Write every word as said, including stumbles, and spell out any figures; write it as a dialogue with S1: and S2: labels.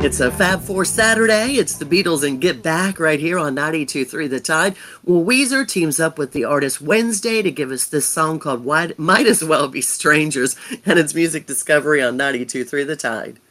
S1: It's a Fab Four Saturday. It's the Beatles and Get Back right here on ninety-two point three The Tide. Well, Weezer teams up with the artist Wednesday to give us this song called Why Might As Well Be Strangers, and it's music discovery on ninety-two point three The Tide.